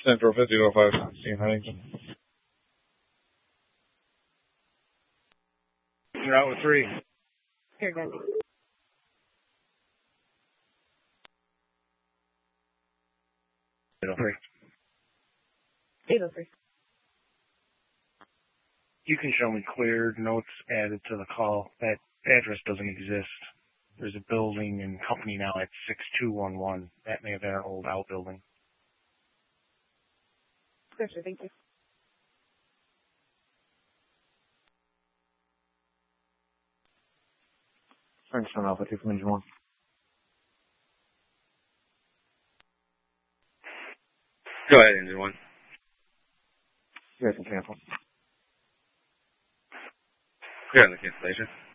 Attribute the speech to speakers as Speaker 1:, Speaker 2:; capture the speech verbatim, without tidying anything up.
Speaker 1: Central fifty oh five sixteen Huntington. You're out with three.
Speaker 2: Here, Grundy.
Speaker 1: eight oh three.
Speaker 2: eight oh three.
Speaker 1: You can show me cleared notes added to the call. That address doesn't exist. There's a building and company now at six two one one. That may have been an old outbuilding.
Speaker 2: Gotcha, thank you.
Speaker 3: Thanks, Son Alpha two from Engine one.
Speaker 4: Go ahead, Engine one.
Speaker 3: You guys can cancel.
Speaker 4: Clear on the cancellation.